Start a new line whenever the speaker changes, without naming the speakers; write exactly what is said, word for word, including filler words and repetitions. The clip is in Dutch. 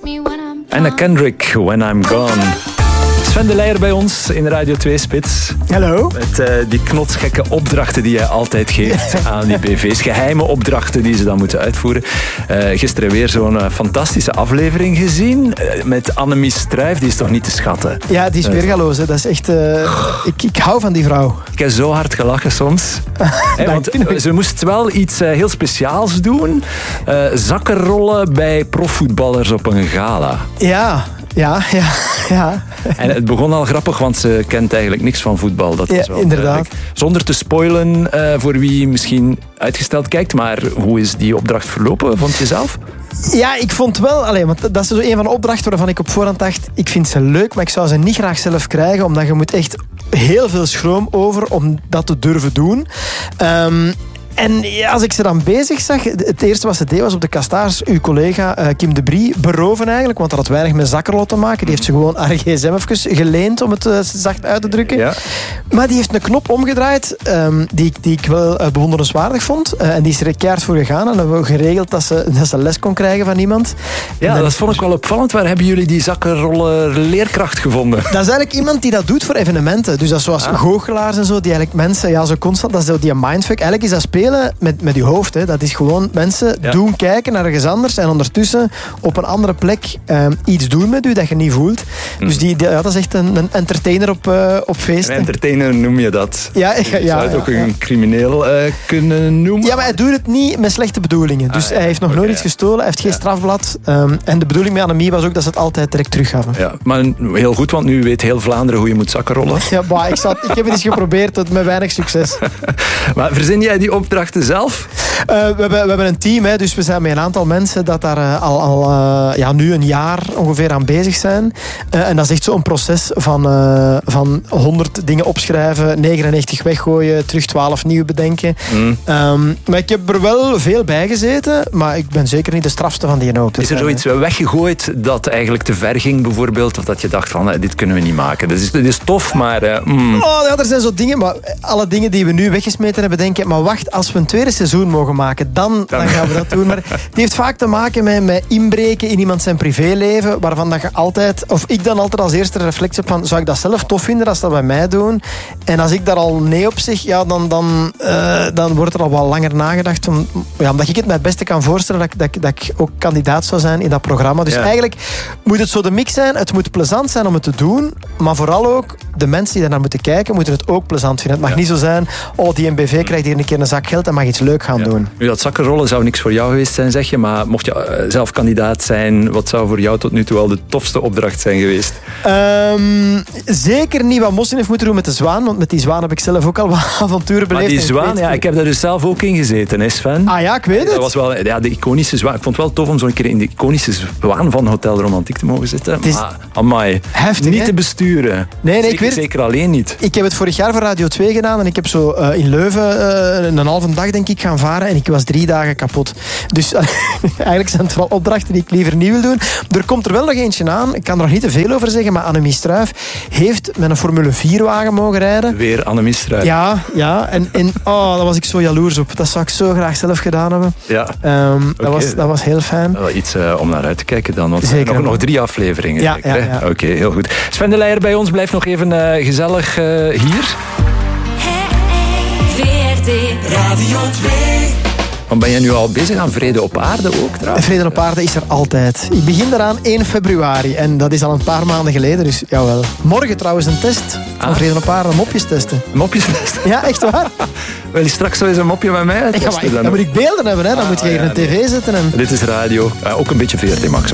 Anna Kendrick, When I'm Gone. Sven de Leijer bij ons in Radio twee Spits.
Hallo.
Met uh, die knotsgekke opdrachten die jij altijd geeft aan die B V's. Geheime opdrachten die ze dan moeten uitvoeren. Uh, gisteren weer zo'n uh, fantastische aflevering gezien. Uh, met Annemie Struijf, die is toch niet te schatten?
Ja, die is weergaloos. Hè. Dat is echt... Uh, ik, ik hou van die vrouw.
Ik heb zo hard gelachen soms. Hey, want ze moest wel iets uh, heel speciaals doen. Uh, zakken rollen bij profvoetballers op een gala.
Ja... Ja, ja, ja.
En het begon al grappig, want ze kent eigenlijk niks van voetbal. Dat
ja,
is wel
inderdaad.
Duidelijk. Zonder te spoilen uh, voor wie misschien uitgesteld kijkt, maar hoe is die opdracht verlopen, vond je zelf?
Ja, ik vond wel... Allez, want dat is zo een van de opdrachten waarvan ik op voorhand dacht, ik vind ze leuk, maar ik zou ze niet graag zelf krijgen, omdat je moet echt heel veel schroom over om dat te durven doen. Um, En ja, als ik ze dan bezig zag, het eerste wat ze deed was op de kastaars uw collega uh, Kim de Brie beroven eigenlijk, want dat had weinig met zakkerlot te maken. Die heeft ze gewoon haar gsm even geleend, om het uh, zacht uit te drukken. Ja. Maar die heeft een knop omgedraaid um, die, die ik wel uh, bewonderenswaardig vond. Uh, en die is er keihard voor gegaan. En dan hebben we geregeld dat ze, dat ze les kon krijgen van iemand.
Ja, dan, dat vond ik wel opvallend. Waar hebben jullie die zakkenroller leerkracht gevonden?
Dat is eigenlijk iemand die dat doet voor evenementen. Dus dat is zoals ah. goochelaars en zo, die eigenlijk mensen, ja, zo constant, dat is zo die mindfuck. Eigenlijk is dat spelen met, met je hoofd. Hè. Dat is gewoon mensen ja. doen kijken naar ergens anders en ondertussen op een andere plek uh, iets doen met u dat je niet voelt. Mm. Dus die, die, ja, dat is echt een, een entertainer op, uh, op feesten.
Een entertainer noem je dat.
Ja, ik, ja,
je zou het
ja,
ook
ja.
een crimineel uh, kunnen noemen.
Ja, maar hij doet het niet met slechte bedoelingen. Dus ah, ja. hij heeft nog okay, nooit iets gestolen, hij heeft geen ja. strafblad. Um, en de bedoeling met Annemie was ook dat ze het altijd direct teruggaven. Ja,
maar heel goed, want nu weet heel Vlaanderen hoe je moet zakken rollen.
Ja, bah, ik, zat, ik heb het eens geprobeerd, met weinig succes.
Maar verzin jij die opdrachten zelf?
Uh, we, hebben, we hebben een team, hè, dus we zijn met een aantal mensen dat daar uh, al, al uh, ja, nu een jaar ongeveer aan bezig zijn. Uh, en dat is echt zo'n proces van, uh, van honderd dingen opschrijven, negenennegentig weggooien, terug twaalf nieuw bedenken. Mm. Um, maar ik heb er wel veel bij gezeten, maar ik ben zeker niet de strafste van die hoop.
Is er zoiets weggegooid dat eigenlijk te ver ging bijvoorbeeld? Of dat je dacht van, dit kunnen we niet maken. Dit is, dit is tof, maar... Uh, mm.
Oh, ja, er zijn zo dingen, maar alle dingen die we nu weggesmeten hebben, denken, maar wacht, als we een tweede seizoen mogen maken, dan, dan gaan we dat doen. Maar het heeft vaak te maken met, met inbreken in iemand zijn privéleven, waarvan dat je altijd, of ik dan altijd als eerste reflex heb van, zou ik dat zelf tof vinden als dat bij mij doen? En als ik daar al nee op zeg, ja, dan, dan, uh, dan wordt er al wat langer nagedacht. Om, ja, omdat ik het mij het beste kan voorstellen dat, dat, dat ik ook kandidaat zou zijn in dat programma. Dus ja. eigenlijk moet het zo de mix zijn. Het moet plezant zijn om het te doen, maar vooral ook de mensen die daarnaar moeten kijken, moeten het ook plezant vinden. Het mag ja. niet zo zijn, oh, die M B V krijgt hier een keer een zak geld en mag iets leuk gaan ja. doen.
Nu, dat zakkenrollen zou niks voor jou geweest zijn, zeg je, maar mocht je zelf kandidaat zijn, wat zou voor jou tot nu toe al de tofste opdracht zijn geweest?
Um, zeker niet wat Mossin heeft moeten doen met de zwaan, want met die zwaan heb ik zelf ook al wat avonturen beleefd.
Maar die zwaan, ik ja, ik heb daar dus zelf ook in gezeten, hè Sven?
Ah ja, ik weet het.
Dat was wel ja, de iconische zwaan. Ik vond het wel tof om zo'n keer in de iconische zwaan van Hotel Romantiek te mogen zitten.
Is
maar, amai,
heftig,
niet
hè?
te besturen.
Nee, nee,
zeker,
ik weet
zeker alleen niet.
Ik heb het vorig jaar voor Radio twee gedaan en ik heb zo uh, in Leuven uh, een halve dag denk ik gaan varen en ik was drie dagen kapot. Dus uh, eigenlijk zijn het wel opdrachten die ik liever niet wil doen. Er komt er wel nog eentje aan. Ik kan er nog niet te veel over zeggen, maar Annemie Struijf heeft met een Formule vier wagen mogen rijden.
Weer Annemie Struijf.
Ja, ja. En, en oh, daar was ik zo jaloers op. Dat zou ik zo graag zelf gedaan hebben.
Ja.
Um,
okay.
dat, was, dat was heel fijn.
Wel iets uh, om naar uit te kijken dan. Want
zeker.
Nog, nog drie afleveringen.
Ja, ja, ja.
Oké, okay, heel goed. Sven de Leijer bij ons. Blijft nog even uh, gezellig uh, hier.
V R T Radio twee.
Want ben je nu al bezig aan Vrede op Aarde ook trouwens?
Vrede op Aarde is er altijd. Ik begin daaraan één februari en dat is al een paar maanden geleden, dus jawel. Morgen trouwens een test van ah. Vrede op Aarde, mopjes testen.
Mopjes testen?
Ja, echt waar.
Wil je straks zo eens een mopje bij mij testen?
Ja, maar, dan, dan moet ik beelden hebben, hè. Dan ah, moet je hier ja, een tv nee. zetten. En...
Dit is radio, uh, ook een beetje V R T Max.